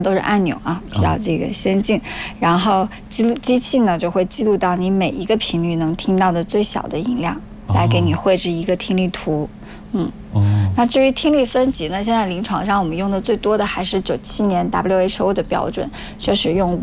都是按钮啊，比较这个先进。然后机器呢就会记录到你每一个频率能听到的最小的音量，来给你绘制一个听力图。那至于听力分级呢，现在临床上我们用的最多的还是97年 WHO 的标准，就是用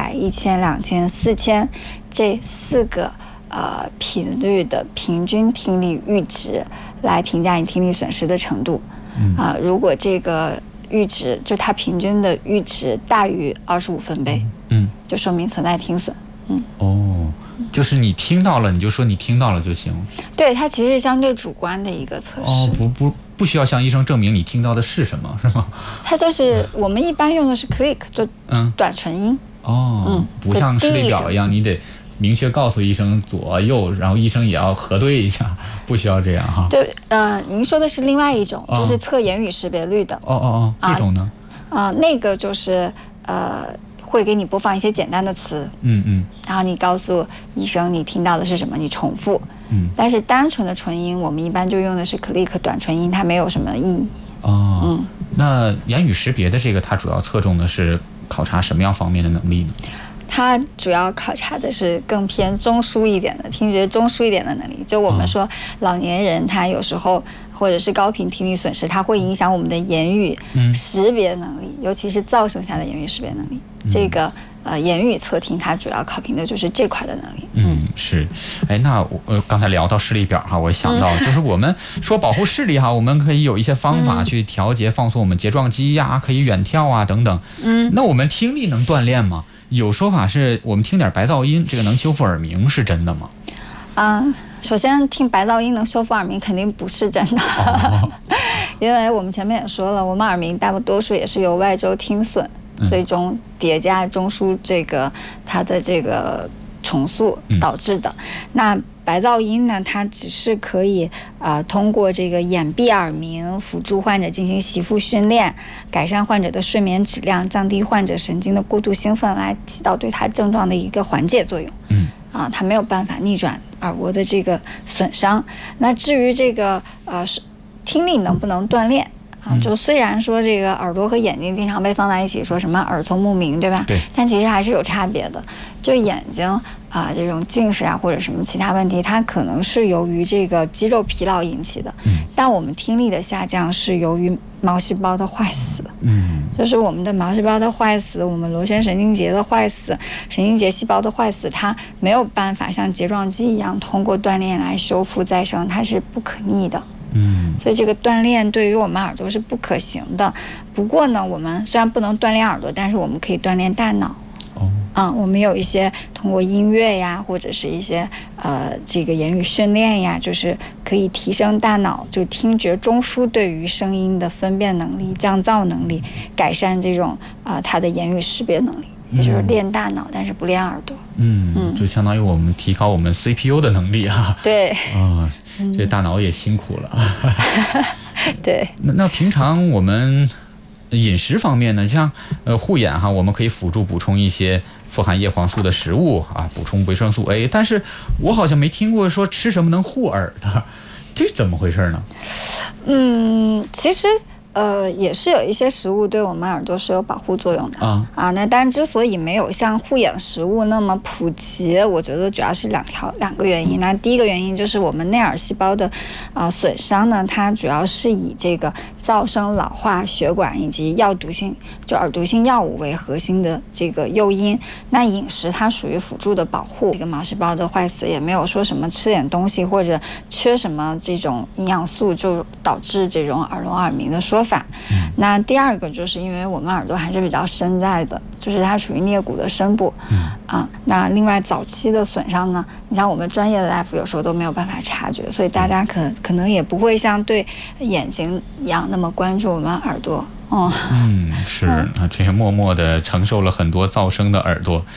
500、1000、2000、4000这4个频率的平均听力阈值来评价你听力损失的程度。如果这个阈值就它平均的阈值大于25分贝，就说明存在听损。 就是你听到了，你就说你听到了就行。 对，它其实是相对主观的一个测试。 不需要向医生证明你听到的是什么，是吗？ 它就是我们一般用的是 click， 就短唇音。 不像视力表一样，你得明确告诉医生左右，然后医生也要核对一下，不需要这样哈。 对，您说的是另外一种，就是测言语识别率的。 这种呢？ 那个就是会给你播放一些简单的词，然后你告诉医生你听到的是什么，你重复。但是单纯的唇音，我们一般就用的是 click 短唇音，它没有什么意义。 那言语识别的这个，它主要侧重的是考察什么样方面的能力呢？ 它主要考察的是更偏中枢一点的听觉中枢一点的能力。就我们说老年人他有时候或者是高频听力损失，它会影响我们的言语识别能力，尤其是噪声下的言语识别能力。这个言语测听它主要考评的就是这块的能力。 是。那我刚才聊到视力表哈，我想到就是我们说保护视力哈，我们可以有一些方法去调节放松我们睫状肌呀，可以远眺啊等等。那我们听力能锻炼吗？有说法是我们听点白噪音，这个能修复耳鸣，是真的吗？ 首先听白噪音能修复耳鸣肯定不是真的。因为我们前面也说了，我们耳鸣大多数也是由外周听损最终叠加中枢这个它的这个重塑导致的。那白噪音呢，它只是可以通过这个掩蔽耳鸣，辅助患者进行习复训练，改善患者的睡眠质量，降低患者神经的过度兴奋，来起到对它症状的一个缓解作用。它没有办法逆转耳蜗的这个损伤。那至于这个听力能不能锻炼？就虽然说这个耳朵和眼睛经常被放在一起，说什么耳聪目明，对吧？ 对。 但其实还是有差别的。就眼睛这种近视或者什么其他问题，它可能是由于这个肌肉疲劳引起的。但我们听力的下降是由于毛细胞的坏死。就是我们的毛细胞的坏死，我们螺旋神经节的坏死，神经节细胞的坏死，它没有办法像睫状肌一样通过锻炼来修复再生，它是不可逆的。所以这个锻炼对于我们耳朵是不可行的。不过呢，我们虽然不能锻炼耳朵，但是我们可以锻炼大脑。我们有一些通过音乐呀，或者是一些这个言语训练呀，就是可以提升大脑就听觉中枢对于声音的分辨能力、降噪能力，改善这种它的言语识别能力。也就是练大脑，但是不练耳朵。 就相当于我们提高我们 CPU 的能力啊。 对。 这大脑也辛苦了。 对。 那平常我们饮食方面呢，像护眼哈，我们可以辅助补充一些富含叶黄素的食物补充维生素 A。但是我好像没听过说吃什么能护耳的，这怎么回事呢？ 其实。也是有一些食物对我们耳朵是有保护作用的那当然之所以没有像护眼食物那么普及，我觉得主要是两个原因。那第一个原因就是我们内耳细胞的损伤呢，它主要是以这个噪声、老化、血管以及药毒性就耳毒性药物为核心的这个诱因。那饮食它属于辅助的保护，这个毛细胞的坏死也没有说什么吃点东西或者缺什么这种营养素就导致这种耳聋耳鸣的说法。那第二个就是因为我们耳朵还是比较深在的，就是它属于颞骨的深部。那另外早期的损伤呢，你像我们专业的大夫有时候都没有办法察觉，所以大家可能也不会像对眼睛一样那么关注我们耳朵。 是这些默默的承受了很多噪声的耳朵。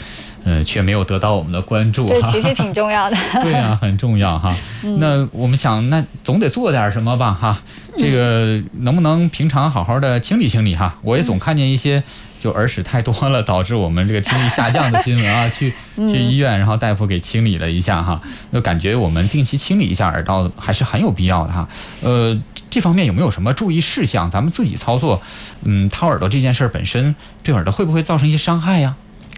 却没有得到我们的关注。 对，其实挺重要的。 对啊，很重要哈。那我们想，那总得做点什么吧哈。这个能不能平常好好的清理清理哈？我也总看见一些就耳屎太多了，导致我们这个听力下降的新闻啊，去医院，然后大夫给清理了一下哈。就感觉我们定期清理一下耳道还是很有必要的哈。这方面有没有什么注意事项？咱们自己操作，掏耳朵这件事本身对耳朵会不会造成一些伤害呀？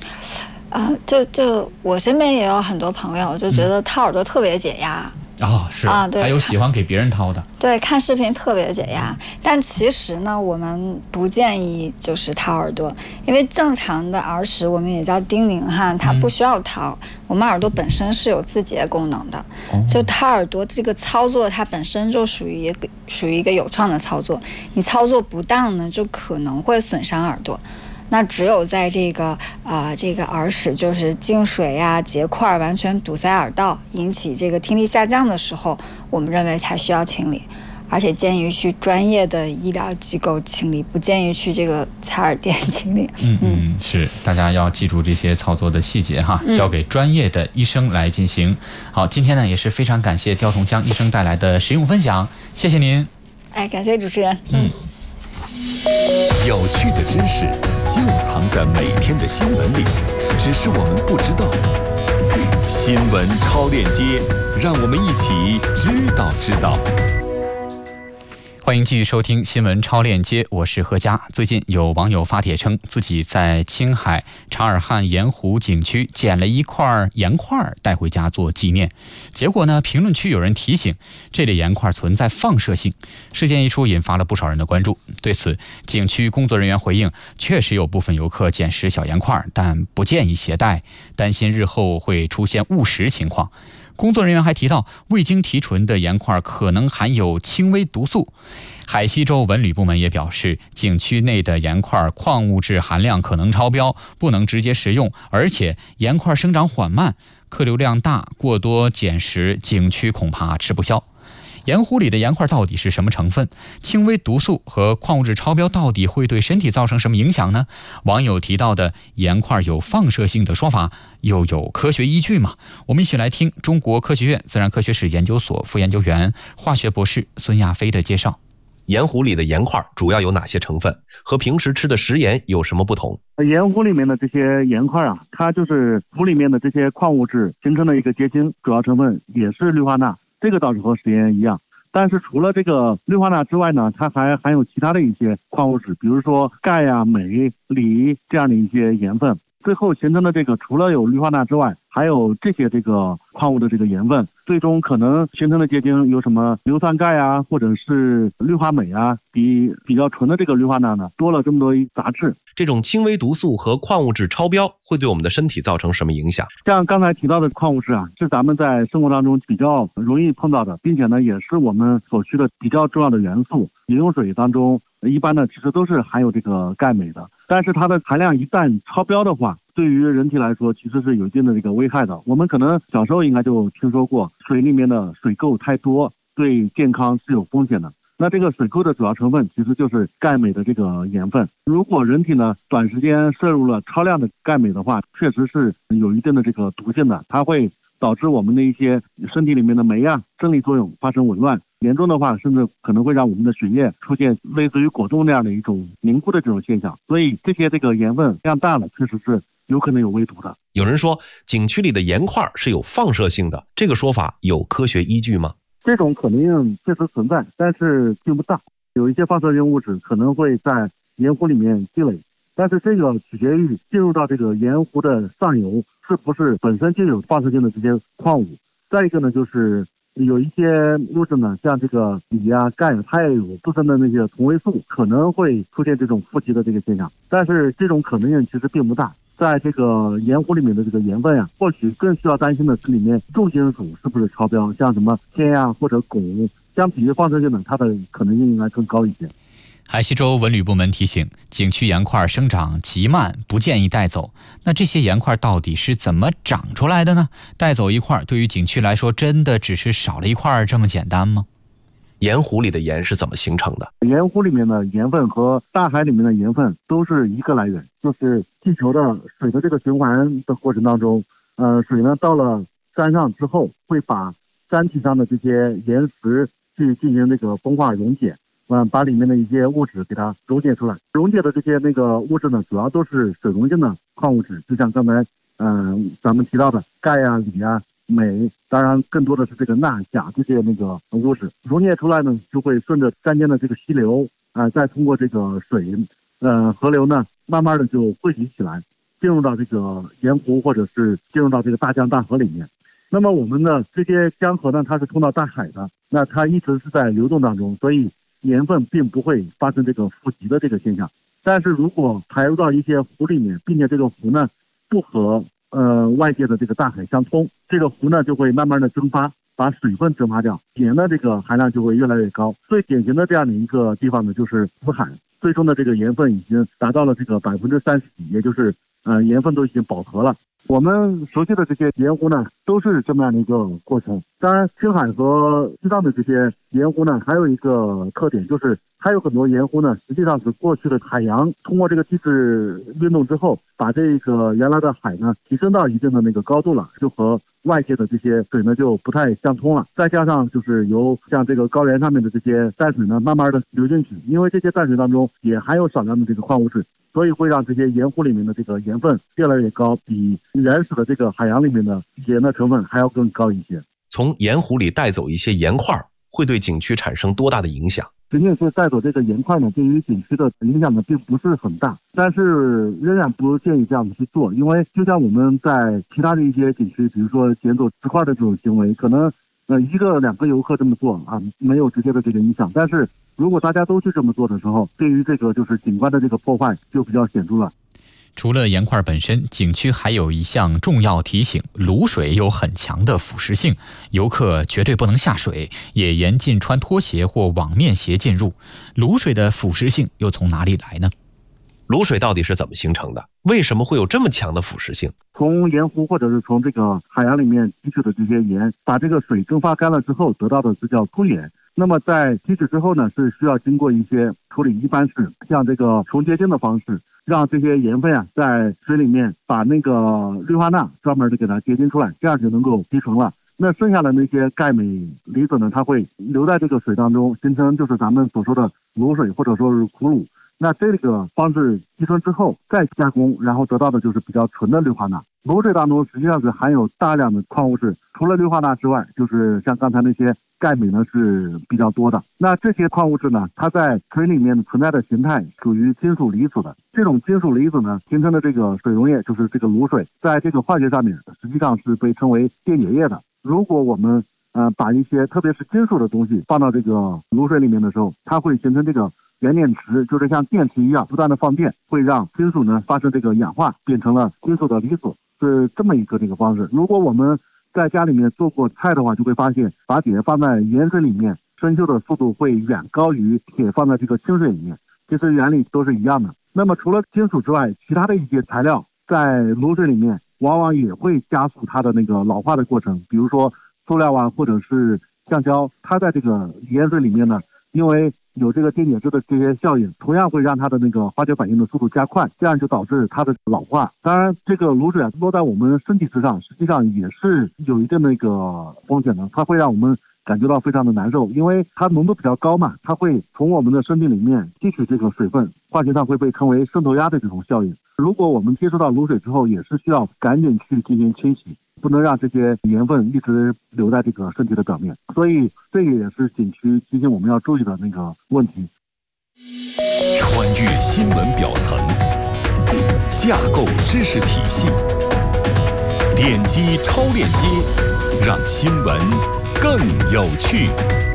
就我身边也有很多朋友就觉得掏耳朵特别解压。 是啊，对，还有喜欢给别人掏的。 对，看视频特别解压，但其实呢，我们不建议就是掏耳朵，因为正常的耳屎我们也叫叮咛哈，它不需要掏。我们耳朵本身是有自洁功能的，就掏耳朵这个操作，它本身就属于一个有创的操作，你操作不当呢，就可能会损伤耳朵。那只有在这个耳屎就是进水呀、结块完全堵塞耳道，引起这个听力下降的时候，我们认为才需要清理，而且建议去专业的医疗机构清理，不建议去这个采耳店清理。 是，大家要记住这些操作的细节哈，交给专业的医生来进行。好，今天呢也是非常感谢刁同江医生带来的实用分享，谢谢您。 感谢主持人。 有趣的知识就藏在每天的新闻里，只是我们不知道。新闻超链接，让我们一起知道。 欢迎继续收听新闻超链接，我是何佳。最近有网友发帖称自己在青海察尔汗盐湖景区捡了一块盐块带回家做纪念，结果呢，评论区有人提醒这类盐块存在放射性。事件一出，引发了不少人的关注。对此，景区工作人员回应，确实有部分游客捡拾小盐块，但不建议携带，担心日后会出现误食情况。工作人员还提到，未经提纯的盐块可能含有轻微毒素。海西州文旅部门也表示，景区内的盐块矿物质含量可能超标，不能直接食用，而且盐块生长缓慢，客流量大，过多捡拾，景区恐怕吃不消。盐湖里的盐块到底是什么成分？轻微毒素和矿物质超标到底会对身体造成什么影响呢？网友提到的盐块有放射性的说法，又有科学依据吗？我们一起来听中国科学院自然科学史研究所副研究员、化学博士孙亚飞的介绍。 盐湖里的盐块主要有哪些成分？和平时吃的食盐有什么不同？ 盐湖里面的这些盐块它就是湖里面的这些矿物质形成的一个结晶，主要成分也是氯化钠。这个倒是和食盐一样，但是除了这个氯化钠之外呢，它还含有其他的一些矿物质，比如说钙呀、镁、锂这样的一些盐分。最后形成的这个除了有氯化钠之外，还有这些矿物的这个盐分，最终可能形成的结晶有什么硫酸钙啊，或者是氯化镁啊，比较纯的这个氯化钠呢多了这么多杂质。 这种轻微毒素和矿物质超标会对我们的身体造成什么影响？ 像刚才提到的矿物质是咱们在生活当中比较容易碰到的，并且呢也是我们所需的比较重要的元素。饮用水当中一般呢其实都是含有这个钙镁的，但是它的含量一旦超标的话，对于人体来说其实是有一定的这个危害的。我们可能小时候应该就听说过，水里面的水垢太多对健康是有风险的。那这个水垢的主要成分其实就是钙镁的这个盐分。如果人体呢短时间摄入了超量的钙镁的话，确实是有一定的这个毒性的，它会导致我们的一些身体里面的酶生理作用发生紊乱，严重的话甚至可能会让我们的血液出现类似于果冻那样的一种凝固的这种现象。所以这些盐分量大了，确实是有可能有危毒的。 有人说景区里的盐块是有放射性的，这个说法有科学依据吗？ 这种可能性确实存在，但是并不大。有一些放射性物质可能会在盐湖里面积累，但是这个取决于进入到这个盐湖的上游是不是本身就有放射性的这些矿物。再一个呢，就是有一些物质呢，像这个锂钙，它也有自身的那些同位素，可能会出现这种富集的这个现象，但是这种可能性其实并不大。在这个盐湖里面的这个盐分或许更需要担心的是里面重金属是不是超标，像什么铅或者汞，相比于放射性呢，它的可能性应该更高一些。 海西州文旅部门提醒，景区盐块生长极慢，不建议带走。那这些盐块到底是怎么长出来的呢？带走一块对于景区来说，真的只是少了一块这么简单吗？ 盐湖里的盐是怎么形成的？ 盐湖里面的盐分和大海里面的盐分都是一个来源，就是地球的水的这个循环的过程当中，水呢到了山上之后，会把山体上的这些岩石去进行那个风化溶解，把里面的一些物质给它溶解出来。溶解的这些那个物质呢，主要都是水溶性的矿物质，就像刚才咱们提到的钙啊、锂啊、镁，当然更多的是这个钠、钾这些那个物质溶解出来呢，就会顺着山间的这个溪流再通过这个水河流呢，慢慢的就汇集起来，进入到这个盐湖或者是进入到这个大江大河里面。那么我们的这些江河呢，它是通到大海的，那它一直是在流动当中，所以盐分并不会发生这个富集的这个现象。但是如果排入到一些湖里面，并且这个湖呢不和外界的这个大海相通，这个湖呢就会慢慢的蒸发，把水分蒸发掉，盐的这个含量就会越来越高。最典型的这样的一个地方呢，就是死海，最终的这个盐分已经达到了这个30%几，也就是盐分都已经饱和了。我们熟悉的这些盐湖呢，都是这么样的一个过程。当然，青海和西藏的这些盐湖呢，还有一个特点，就是还有很多盐湖呢，实际上是过去的海洋通过这个地质运动之后，把这个原来的海呢提升到一定的那个高度了，就和外界的这些水呢就不太相通了。再加上就是由像这个高原上面的这些淡水呢，慢慢的流进去，因为这些淡水当中也含有少量的这个矿物质，所以会让这些盐湖里面的这个盐分越来越高，比原始的这个海洋里面的盐的成分还要更高一些。 从盐湖里带走一些盐块，会对景区产生多大的影响？ 实际是带走这个盐块呢，对于景区的影响呢并不是很大，但是仍然不建议这样子去做，因为就像我们在其他的一些景区，比如说捡走石块的这种行为，可能1个2个游客这么做没有直接的这个影响，但是如果大家都去这么做的时候，对于这个就是景观的这个破坏就比较显著了。 除了盐块本身，景区还有一项重要提醒：卤水有很强的腐蚀性，游客绝对不能下水，也严禁穿拖鞋或网面鞋进入。卤水的腐蚀性又从哪里来呢？ 卤水到底是怎么形成的？为什么会有这么强的腐蚀性？ 从盐湖或者是从这个海洋里面提取的这些盐，把这个水蒸发干了之后，得到的是叫粗盐。那么在提取之后呢，是需要经过一些处理，一般是像这个重结晶的方式，让这些盐分在水里面把那个氯化钠专门的给它结晶出来，这样就能够提纯了。那剩下的那些钙镁离子呢，它会留在这个水当中，形成就是咱们所说的卤水或者说是苦卤。那这个方式提纯之后再加工，然后得到的就是比较纯的氯化钠。卤水当中实际上是含有大量的矿物质，除了氯化钠之外，就是像刚才那些钙镁呢是比较多的。那这些矿物质呢，它在水里面存在的形态属于金属离子的。这种金属离子呢形成的这个水溶液，就是这个卤水，在这个化学上面实际上是被称为电解液的。如果我们把一些特别是金属的东西放到这个卤水里面的时候，它会形成这个原电池，就是像电池一样不断的放电，会让金属呢发生这个氧化，变成了金属的离子，是这么一个这个方式。如果我们在家里面做过菜的话，就会发现把铁放在盐水里面，生锈的速度会远高于铁放在这个清水里面，其实原理都是一样的。那么除了金属之外，其他的一些材料在卤水里面往往也会加速它的那个老化的过程，比如说塑料或者是橡胶，它在这个盐水里面呢，因为有这个电解质的这些效应，同样会让它的那个化学反应的速度加快，这样就导致它的老化。当然，这个卤水落在我们身体之上，实际上也是有一定的那个风险的，它会让我们感觉到非常的难受，因为它浓度比较高嘛，它会从我们的身体里面吸取这个水分，化学上会被称为渗透压的这种效应。如果我们接触到卤水之后，也是需要赶紧去进行清洗，不能让这些盐分一直留在这个身体的表面，所以这个也是景区提醒我们要注意的那个问题。 穿越新闻表层，架构知识体系，点击超链接，让新闻更有趣。